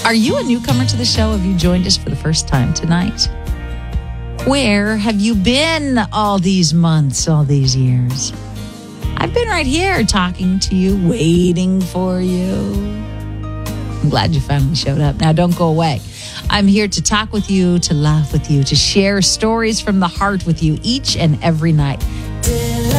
Are you a newcomer to the show? Have you joined us for the first time tonight? Where have you been all these months, all these years? I've been right here talking to you, waiting for you. I'm glad you finally showed up. Now, don't go away. I'm here to talk with you, to laugh with you, to share stories from the heart with you each and every night.